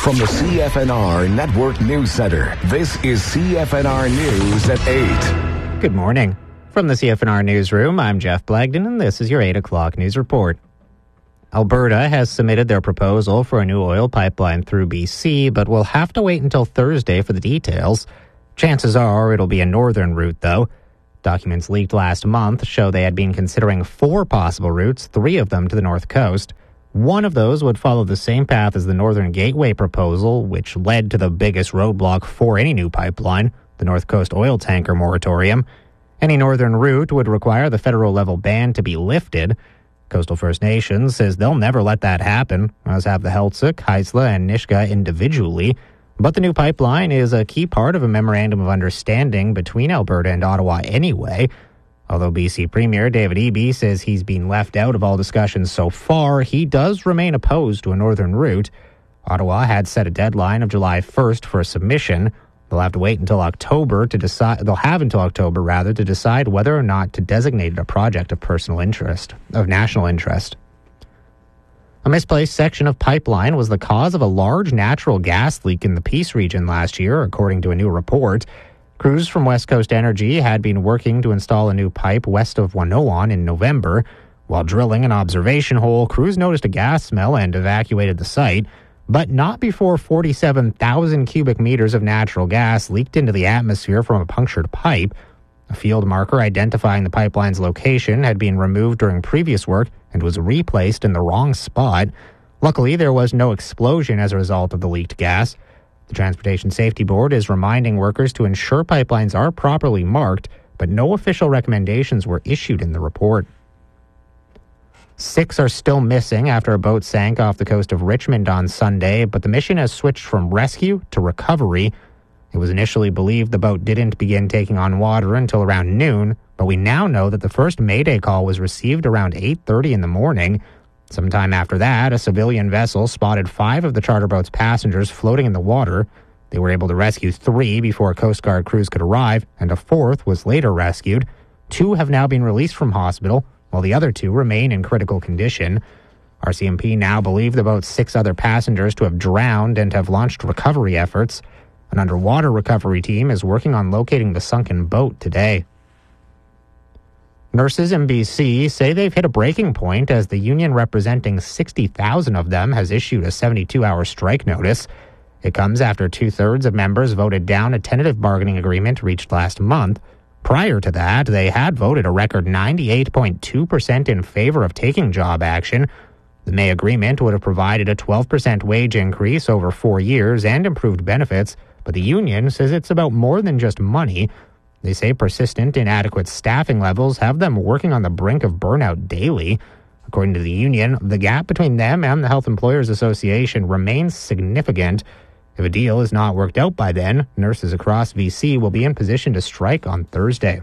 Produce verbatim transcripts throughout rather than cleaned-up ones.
From the C F N R Network News Center, this is C F N R News at eight. Good morning. From the C F N R Newsroom, I'm Jeff Blagden, and this is your eight o'clock news report. Alberta has submitted their proposal for a new oil pipeline through B C, but will have to wait until Thursday for the details. Chances are it'll be a northern route, though. Documents leaked last month show they had been considering four possible routes, three of them to the north coast. One of those would follow the same path as the Northern Gateway proposal, which led to the biggest roadblock for any new pipeline, the North Coast oil tanker moratorium. Any northern route would require the federal-level ban to be lifted. Coastal First Nations says they'll never let that happen, as have the Heiltsuk, Haisla, and Nisga'a individually. But the new pipeline is a key part of a memorandum of understanding between Alberta and Ottawa anyway. Although B C Premier David Eby says he's been left out of all discussions so far, he does remain opposed to a northern route. Ottawa had set a deadline of July first for a submission. They'll have to wait until October to decide. They'll have until October, rather, to decide whether or not to designate it a project of personal interest, of national interest. A misplaced section of pipeline was the cause of a large natural gas leak in the Peace region last year, according to a new report. Crews from West Coast Energy had been working to install a new pipe west of Wanoan in November. While drilling an observation hole, crews noticed a gas smell and evacuated the site, but not before forty-seven thousand cubic meters of natural gas leaked into the atmosphere from a punctured pipe. A field marker identifying the pipeline's location had been removed during previous work and was replaced in the wrong spot. Luckily, there was no explosion as a result of the leaked gas. The Transportation Safety Board is reminding workers to ensure pipelines are properly marked, but no official recommendations were issued in the report. Six are still missing after a boat sank off the coast of Richmond on Sunday, but the mission has switched from rescue to recovery. It was initially believed the boat didn't begin taking on water until around noon, but we now know that the first Mayday call was received around eight thirty in the morning. Sometime after that, a civilian vessel spotted five of the charter boat's passengers floating in the water. They were able to rescue three before Coast Guard crews could arrive, and a fourth was later rescued. Two have now been released from hospital, while the other two remain in critical condition. R C M P now believe the boat's six other passengers to have drowned and have launched recovery efforts. An underwater recovery team is working on locating the sunken boat today. Nurses in B C say they've hit a breaking point as the union representing sixty thousand of them has issued a seventy-two hour strike notice. It comes after two-thirds of members voted down a tentative bargaining agreement reached last month. Prior to that, they had voted a record ninety-eight point two percent in favor of taking job action. The May agreement would have provided a twelve percent wage increase over four years and improved benefits, but the union says it's about more than just money. They say persistent, inadequate staffing levels have them working on the brink of burnout daily. According to the union, the gap between them and the Health Employers Association remains significant. If a deal is not worked out by then, nurses across B C will be in position to strike on Thursday.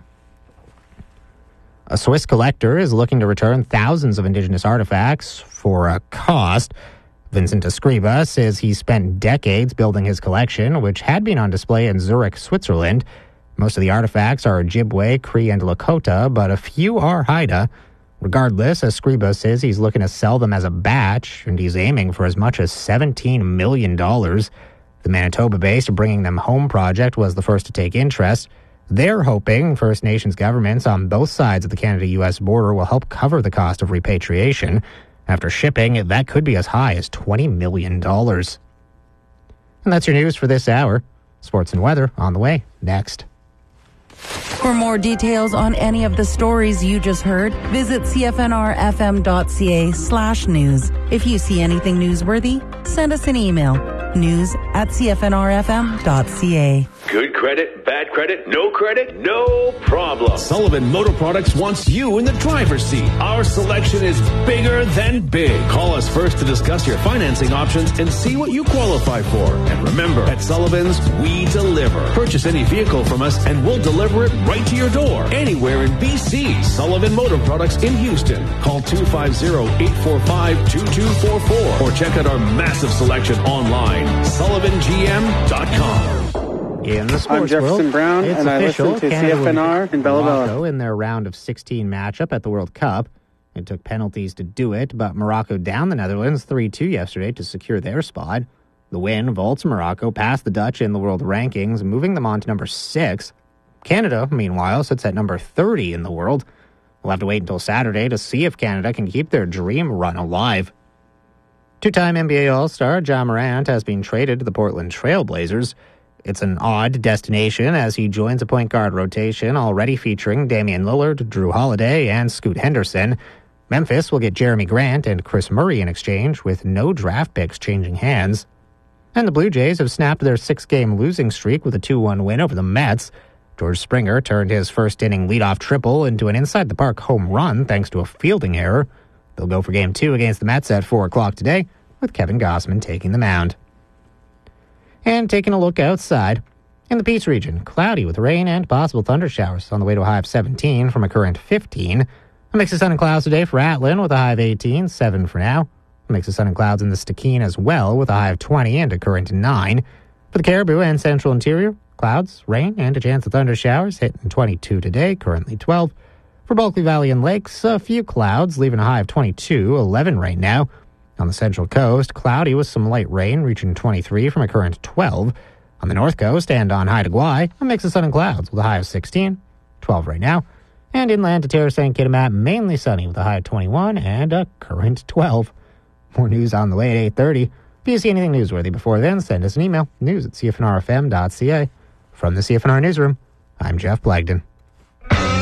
A Swiss collector is looking to return thousands of Indigenous artifacts for a cost. Vincent Escriba says he spent decades building his collection, which had been on display in Zurich, Switzerland. Most of the artifacts are Ojibwe, Cree, and Lakota, but a few are Haida. Regardless, Escriba says he's looking to sell them as a batch, and he's aiming for as much as seventeen million dollars. The Manitoba-based Bringing Them Home project was the first to take interest. They're hoping First Nations governments on both sides of the Canada-U S border will help cover the cost of repatriation. After shipping, that could be as high as twenty million dollars. And that's your news for this hour. Sports and weather on the way next. For more details on any of the stories you just heard, visit cfnrfm.ca slash news. If you see anything newsworthy, send us an email. News at cfnrfm.ca. Good credit, bad credit, no credit, no problem. Sullivan Motor Products wants you in the driver's seat. Our selection is bigger than big. Call us first to discuss your financing options and see what you qualify for. And remember, at Sullivan's, we deliver. Purchase any vehicle from us and we'll deliver it right to your door. Anywhere in B C. Sullivan Motor Products in Houston. Call two five zero, eight four five, two two four four or check out our massive selection online. sullivan g m dot com. In the sports I'm Jefferson world, Brown, it's and I official. listen to Canada C F N R in Bella Bella. Morocco in their round of sixteen matchup at the World Cup. It took penalties to do it, but Morocco downed the Netherlands three two yesterday to secure their spot. The win vaults Morocco past the Dutch in the world rankings, moving them on to number six. Canada, meanwhile, sits at number thirty in the world. We'll have to wait until Saturday to see if Canada can keep their dream run alive. Two-time N B A All-Star Ja Morant has been traded to the Portland Trail Blazers. It's an odd destination as he joins a point guard rotation already featuring Damian Lillard, Drew Holiday, and Scoot Henderson. Memphis will get Jeremy Grant and Chris Murray in exchange, with no draft picks changing hands. And the Blue Jays have snapped their six-game losing streak with a two one win over the Mets. George Springer turned his first-inning leadoff triple into an inside-the-park home run thanks to a fielding error. They'll go for Game two against the Mets at four o'clock today, with Kevin Gausman taking the mound. And taking a look outside. In the Peace region, cloudy with rain and possible thunder showers on the way to a high of seventeen from a current fifteen. A mix of sun and clouds today for Atlin with a high of eighteen, seven for now. A mix of sun and clouds in the Stikine as well with a high of twenty and a current nine. For the Caribou and Central Interior, clouds, rain, and a chance of thunder showers hitting twenty-two today, currently twelve. For Bulkley Valley and Lakes, a few clouds, leaving a high of twenty-two, eleven right now. On the Central Coast, cloudy with some light rain, reaching twenty-three from a current twelve. On the North Coast and on Haida Gwaii, a mix of sun and clouds with a high of sixteen, twelve right now. And inland to Terra Saint Kitimat, mainly sunny with a high of twenty-one and a current twelve. More news on the way at eight thirty. If you see anything newsworthy before then, send us an email, news at c f n r f m dot c a. From the C F N R Newsroom, I'm Jeff Blagden.